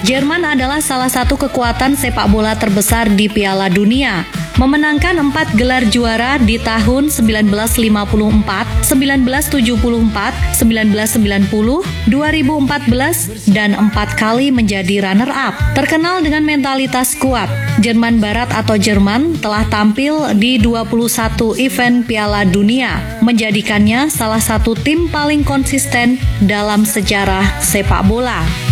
Jerman adalah salah satu kekuatan sepak bola terbesar di Piala Dunia, memenangkan 4 gelar juara di tahun 1954, 1974, 1990, 2014, dan 4 kali menjadi runner-up. Terkenal dengan mentalitas kuat, Jerman Barat atau Jerman telah tampil di 21 event Piala Dunia, menjadikannya salah satu tim paling konsisten dalam sejarah sepak bola.